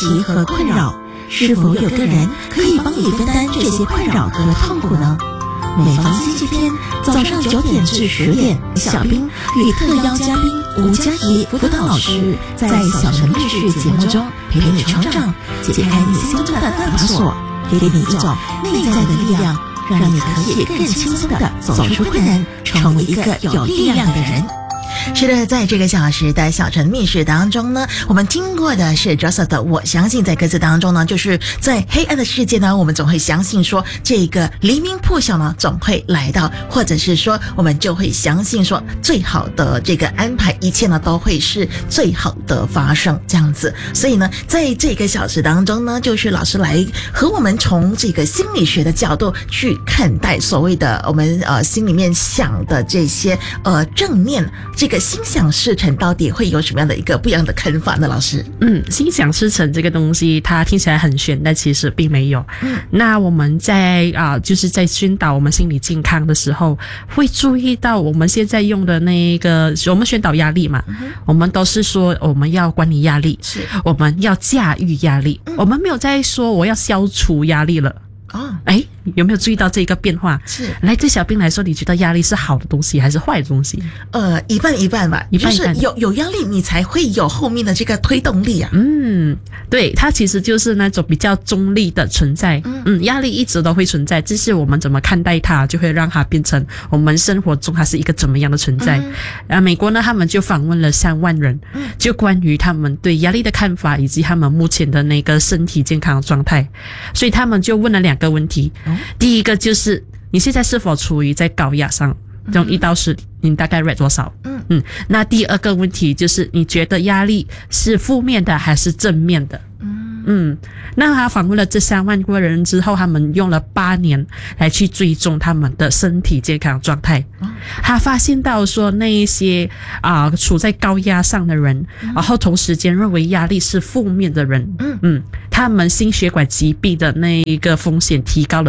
题和困扰，是否有个人可以帮你分担这些困扰和痛苦呢？每逢星期天早上9点至10点，小兵与特邀嘉宾吴佳怡辅导老师在小城密室节目中陪你成长，解开你心中的那把锁，给你一种内在的力量，让你可以更轻松地走出困难，成为一个有力量的人。 是的，在这个小时的小城密室当中呢，我们听过的是 Joseph 的我相信，在歌词当中呢，就是在黑暗的世界呢，我们总会相信说这个黎明破晓呢总会来到，或者是说我们就会相信说最好的这个安排，一切呢都会是最好的发生这样子。所以呢，在这个小时当中呢，就是老师来和我们从这个心理学的角度去看待所谓的我们心里面想的这些正念，这个心想事成到底会有什么样的一个不一样的看法呢？老师， 心想事成这个东西，它听起来很玄，但其实并没有。那我们在就是在宣导我们心理健康的时候，会注意到我们现在用的那个，我们宣导压力嘛，我们都是说我们要管理压力，是我们要驾驭压力，我们没有在说我要消除压力了。有没有注意到这个变化？是，来对小兵来说，你觉得压力是好的东西还是坏的东西？ 一半一半吧，就是有压力，你才会有后面的这个推动力啊。 对，它其实就是那种比较中立的存在。压力一直都会存在，只是我们怎么看待它，就会让它变成我们生活中它是一个怎么样的存在。美国呢，他们就访问了3万人，就关于他们对压力的看法，以及他们目前的那个身体健康的状态。所以他们就问了2个问题。第一个就是你现在是否处于在高压上，从1到10你大概 rate 多少？那第二个问题就是你觉得压力是负面的还是正面的？那他访问了这3万个人之后，他们用了8年来去追踪他们的身体健康状态。他发现到说那一些处在高压上的人，然后同时间认为压力是负面的人，他们心血管疾病的那一个风险提高了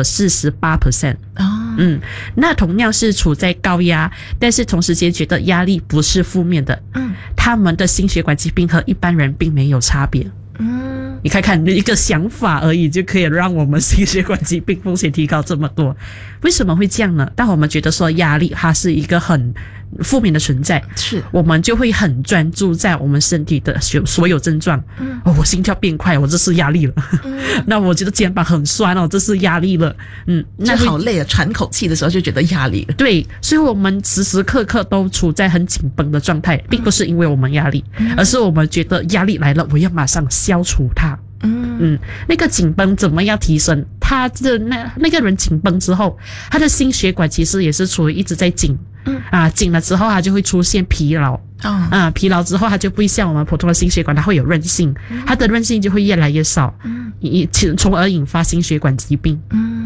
48%。那同样是处在高压，但是同时间觉得压力不是负面的，他们的心血管疾病和一般人并没有差别。你看看一个想法而已，就可以让我们心血管疾病风险提高这么多。为什么会这样呢？当我们觉得说压力它是一个很负面的存在，是我们就会很专注在我们身体的所有症状。我心跳变快，我这是压力了。那我觉得肩膀很酸，这是压力了。 那好累啊，喘口气的时候就觉得压力了。 对，所以我们时时刻刻都处在很紧绷的状态，并不是因为我们压力，而是我们觉得压力来了，我要马上消除它。那个紧绷怎么样提升？他的那个人紧绷之后，他的心血管其实也是处于一直在紧。紧了之后，它就会出现疲劳。疲劳之后，它就不会像我们普通的心血管，它会有韧性，它的韧性就会越来越少，从而引发心血管疾病。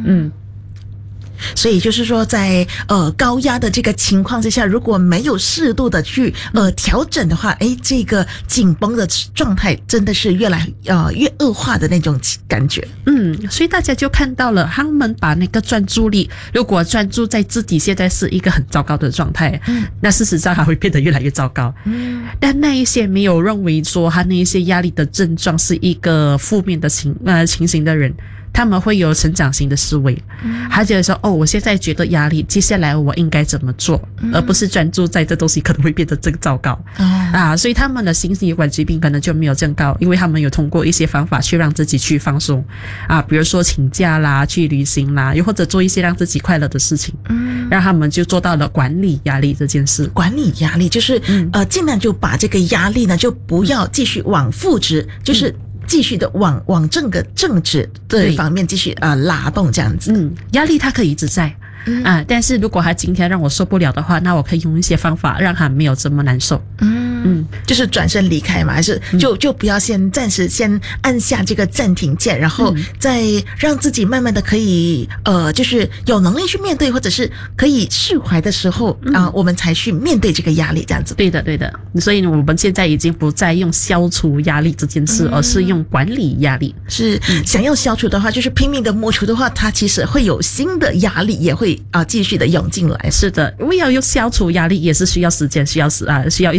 所以就是说在高压的这个情况之下，如果没有适度的去调整的话，这个紧绷的状态真的是越来越恶化的那种感觉。 所以大家就看到了，他们把那个专注力，如果专注在自己现在是一个很糟糕的状态，那事实上还会变得越来越糟糕。但那一些没有认为说他那一些压力的症状是一个负面的情形的人，他们会有成长型的思维，他觉得说我现在觉得压力，接下来我应该怎么做，而不是专注在这东西可能会变得更糟糕。所以他们的心血管疾病可能就没有这样高，因为他们有通过一些方法去让自己去放松比如说请假啦，去旅行啦，又或者做一些让自己快乐的事情，让他们就做到了管理压力这件事。 管理压力就是尽量就把这个压力呢就不要继续往负值，就是继续的往正值这方面继续拉动这样子。 压力它可以一直在但是如果他今天让我受不了的话，那我可以用一些方法让他没有这么难受。 就是转身离开嘛，还是就不要暂时先按下这个暂停键，然后再让自己慢慢的可以就是有能力去面对，或者是可以释怀的时候我们才去面对这个压力这样子。 对的对的，所以我们现在已经不再用消除压力这件事，而是用管理压力。 是想要消除的话，就是拼命的抹除的话，它其实会有新的压力也会继续的涌进来。 是的，因为要消除压力也是需要时间，需要一些功夫。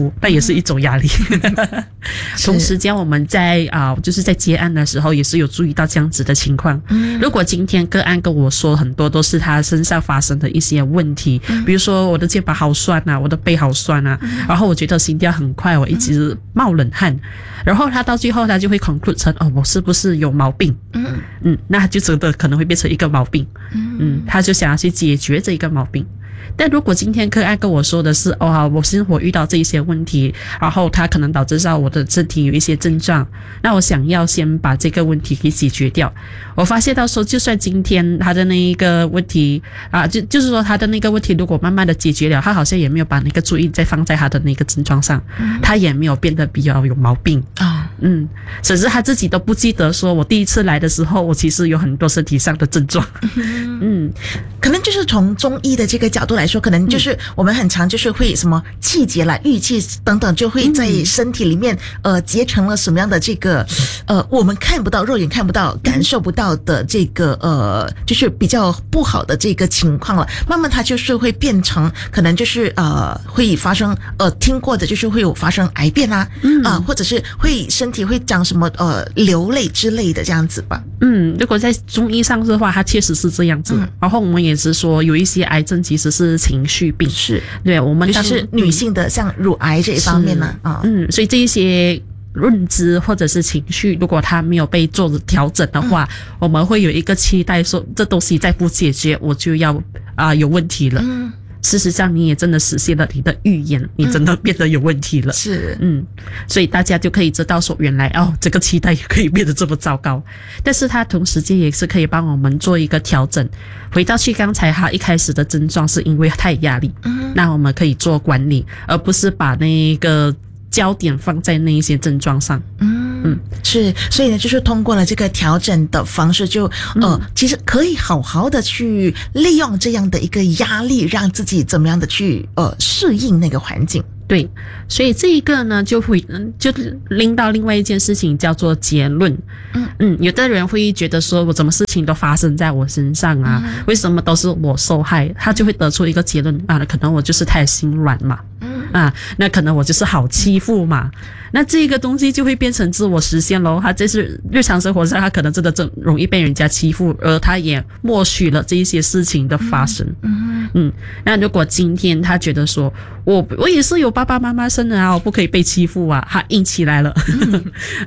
服，那也是一种压力。同时间我们在就是在接案的时候也是有注意到这样子的情况。如果今天个案跟我说很多都是他身上发生的一些问题，比如说我的肩膀好酸啊，我的背好酸啊，然后我觉得心跳很快，我一直冒冷汗，然后他到最后他就会 conclude 成我是不是有毛病？那他就真的可能会变成一个毛病。他就想要去解决这一个毛病。但如果今天个案跟我说的是我生活遇到这一些问题，然后它可能导致到我的身体有一些症状，那我想要先把这个问题给解决掉。我发现到说，就算今天他的那一个问题就是说他的那个问题如果慢慢的解决了，他好像也没有把那个注意再放在他的那个症状上，他也没有变得比较有毛病甚至他自己都不记得说我第一次来的时候我其实有很多身体上的症状。 可能就是从中医的这个角度来说，可能就是我们很常就是会什么气结啦、郁气等等，就会在身体里面结成了什么样的这个我们看不到、肉眼看不到、感受不到的这个就是比较不好的这个情况了。慢慢它就是会变成可能就是会发生听过的就是会有发生癌变啊或者是会身体会长什么流泪之类的这样子吧。 如果在中医上的话，它确实是这样子。然后我们也是说有一些癌症其实是情绪病， 是对我们尤其是女性的像乳癌这一方面呢所以这一些认知或者是情绪如果它没有被做调整的话，我们会有一个期待说这东西再不解决我就要有问题了。事实上你也真的实现了你的预言，你真的变得有问题了。 是所以大家就可以知道说原来这个期待也可以变得这么糟糕，但是它同时间也是可以帮我们做一个调整，回到去刚才他一开始的症状是因为太压力，那我们可以做管理，而不是把那个焦点放在那一些症状上。 是，所以呢，就是通过了这个调整的方式，就其实可以好好的去利用这样的一个压力，让自己怎么样的去适应那个环境。 对，所以这一个呢，就会就拎到另外一件事情，叫做结论。有的人会觉得说，我什么事情都发生在我身上啊，为什么都是我受害？他就会得出一个结论可能我就是太心软嘛，那可能我就是好欺负嘛。那这个东西就会变成自我实现咯，他这是日常生活上他可能真的容易被人家欺负，而他也默许了这一些事情的发生。那如果今天他觉得说我也是有爸爸妈妈生的我不可以被欺负他硬起来了